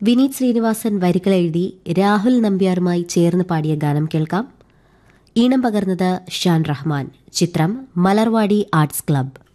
വിനീത് ശ്രീനിവാസൻ വരികൾ എഴുതി രാഹുൽ നമ്പ്യാറുമായി ചേർന്ന് പാടിയ ഗാനം കേൾക്കാം. ഈണം പകർന്നത് ഷാൻ റഹ്മാൻ. ചിത്രം മലർവാടി ആർട്സ് ക്ലബ്ബ്.